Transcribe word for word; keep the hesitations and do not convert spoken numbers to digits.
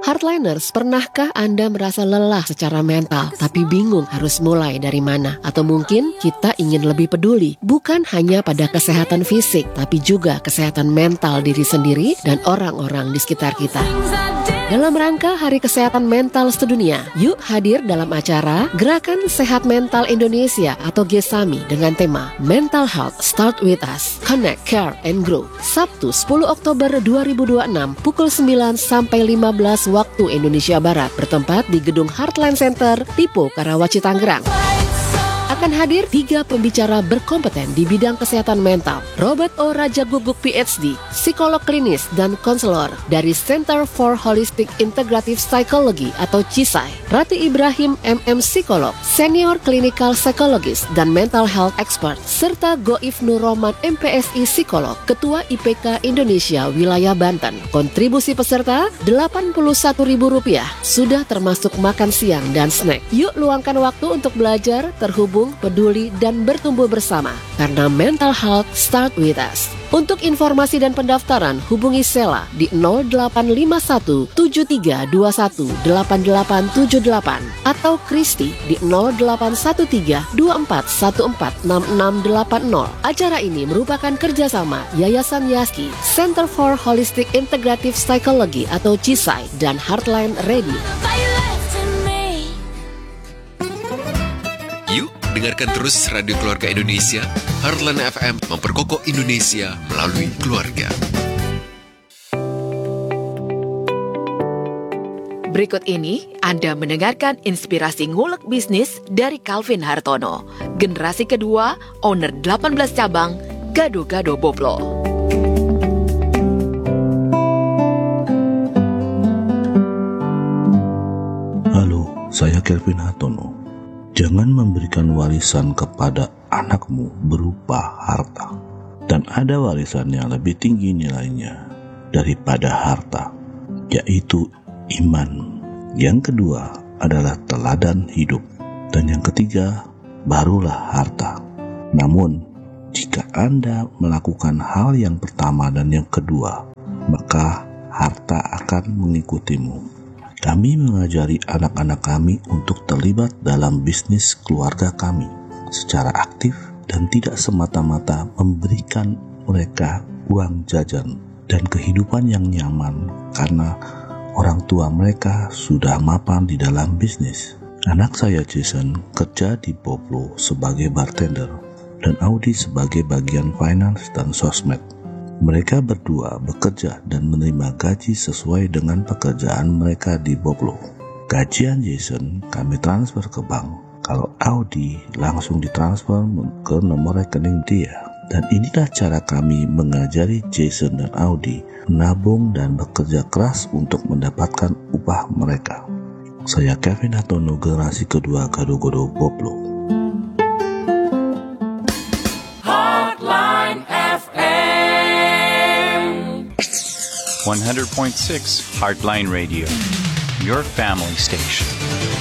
Hardliners, pernahkah Anda merasa lelah secara mental, tapi bingung harus mulai dari mana? Atau mungkin kita ingin lebih peduli, bukan hanya pada kesehatan fisik, tapi juga kesehatan mental diri sendiri dan orang-orang di sekitar kita. Dalam rangka Hari Kesehatan Mental Sedunia, yuk hadir dalam acara Gerakan Sehat Mental Indonesia atau GESAMI dengan tema Mental Health Start With Us, Connect, Care, and Grow. Sabtu sepuluh Oktober dua ribu dua puluh enam pukul sembilan sampai lima belas waktu Indonesia Barat, bertempat di Gedung Heartland Center, Tipo, Karawaci, Tangerang. Akan hadir tiga pembicara berkompeten di bidang kesehatan mental. Robert O. Raja Guguk P H D, psikolog klinis dan konselor dari Center for Holistic Integrative Psychology atau C I S A I. Rati Ibrahim M M Psikolog, senior clinical psychologist dan mental health expert. Serta Goif Nur Roman M P S I Psikolog, Ketua I P K Indonesia Wilayah Banten. Kontribusi peserta delapan puluh satu ribu rupiah, sudah termasuk makan siang dan snack. Yuk luangkan waktu untuk belajar, terhubung, peduli, dan bertumbuh bersama, karena mental health start with us. Untuk informasi dan pendaftaran, hubungi Sela di nol delapan lima satu tujuh tiga dua satu delapan delapan tujuh delapan atau Kristi di nol delapan satu tiga dua empat satu empat enam enam delapan nol. Acara ini merupakan kerjasama Yayasan Yaski, Center for Holistic Integrative Psychology atau C I S A I, dan Heartland Radio. Dengarkan terus Radio Keluarga Indonesia, Heartland F M, memperkokoh Indonesia melalui keluarga. Berikut ini Anda mendengarkan inspirasi ngulek bisnis dari Calvin Hartono, generasi kedua, owner delapan belas cabang, Gado-Gado Boplo. Halo, saya Calvin Hartono. Jangan memberikan warisan kepada anakmu berupa harta. Dan ada warisan yang lebih tinggi nilainya daripada harta, yaitu iman. Yang kedua adalah teladan hidup. Dan yang ketiga barulah harta. Namun, jika Anda melakukan hal yang pertama dan yang kedua, maka harta akan mengikutimu. Kami mengajari anak-anak kami untuk terlibat dalam bisnis keluarga kami secara aktif dan tidak semata-mata memberikan mereka uang jajan dan kehidupan yang nyaman karena orang tua mereka sudah mapan di dalam bisnis. Anak saya Jason kerja di Boplo sebagai bartender dan Audi sebagai bagian finance dan sosmed. Mereka berdua bekerja dan menerima gaji sesuai dengan pekerjaan mereka di Boplo. Gajian Jason kami transfer ke bank. Kalau Audi langsung ditransfer ke nomor rekening dia. Dan inilah cara kami mengajari Jason dan Audi menabung dan bekerja keras untuk mendapatkan upah mereka. Saya Kevin Hartono, generasi kedua Gado-Gado Boplo. one hundred point six Heartline Radio, your family station.